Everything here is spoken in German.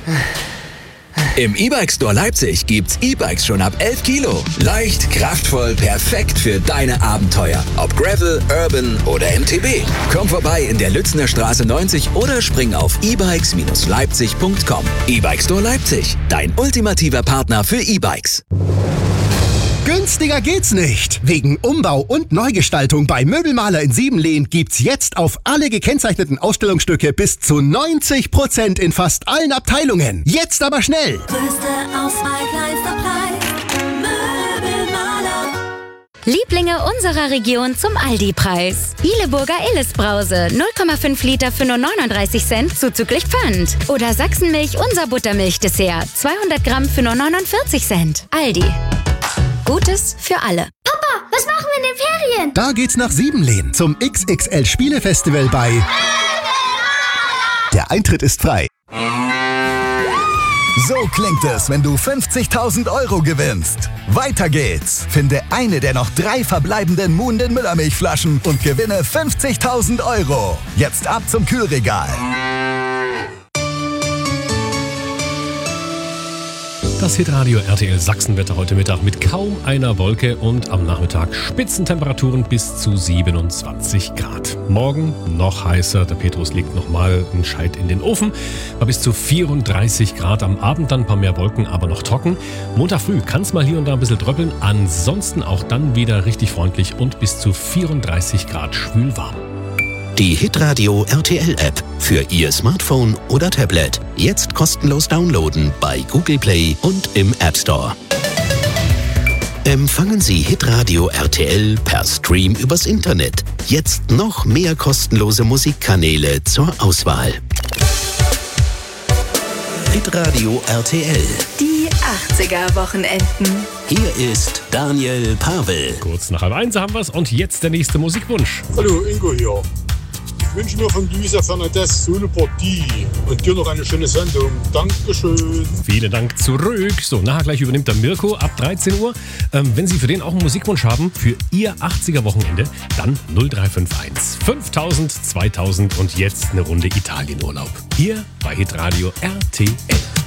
Im E-Bike Store Leipzig gibt's E-Bikes schon ab 11 Kilo. Leicht, kraftvoll, perfekt für deine Abenteuer. Ob Gravel, Urban oder MTB. Komm vorbei in der Lützner Straße 90 oder spring auf ebikes-leipzig.com. E-Bike Store Leipzig, dein ultimativer Partner für E-Bikes. Günstiger geht's nicht. Wegen Umbau und Neugestaltung bei Möbelmaler in Siebenlehn gibt's jetzt auf alle gekennzeichneten Ausstellungsstücke bis zu 90% in fast allen Abteilungen. Jetzt aber schnell! Größte Auswahl, kleinster Preis. Möbelmaler. Lieblinge unserer Region zum Aldi-Preis. Ileburger Illes-Brause, 0,5 Liter für nur 39 Cent zuzüglich Pfand. Oder Sachsenmilch, unser Buttermilch-Dessert, 200 Gramm für nur 49 Cent. Aldi. Gutes für alle. Papa, was machen wir in den Ferien? Da geht's nach Siebenlehn zum XXL Spielefestival bei... Der Eintritt ist frei. So klingt es, wenn du 50.000 € gewinnst. Weiter geht's. Finde eine der noch 3 verbleibenden Muhnden Müllermilchflaschen und gewinne 50.000 €. Jetzt ab zum Kühlregal. Das Hitradio RTL Sachsenwetter heute Mittag mit kaum einer Wolke und am Nachmittag Spitzentemperaturen bis zu 27 Grad. Morgen noch heißer, der Petrus legt nochmal einen Scheit in den Ofen. Bei bis zu 34 Grad am Abend, dann ein paar mehr Wolken, aber noch trocken. Montag früh kann es mal hier und da ein bisschen dröppeln, ansonsten auch dann wieder richtig freundlich und bis zu 34 Grad schwül warm. Die Hitradio RTL App für Ihr Smartphone oder Tablet. Jetzt kostenlos downloaden bei Google Play und im App Store. Empfangen Sie Hitradio RTL per Stream übers Internet. Jetzt noch mehr kostenlose Musikkanäle zur Auswahl. Hitradio RTL. Die 80er-Wochenenden. Hier ist Daniel Pavel. Kurz nach 12:30 haben wir's und jetzt der nächste Musikwunsch. Hallo, Ingo hier. Ich wünsche mir von Luisa Fernandez so eine Partie und dir noch eine schöne Sendung. Dankeschön. Vielen Dank zurück. So, nachher gleich übernimmt der Mirko ab 13 Uhr. Wenn Sie für den auch einen Musikwunsch haben, für Ihr 80er-Wochenende, dann 0351 5000 2000 und jetzt eine Runde Italienurlaub. Hier bei Hitradio RTL.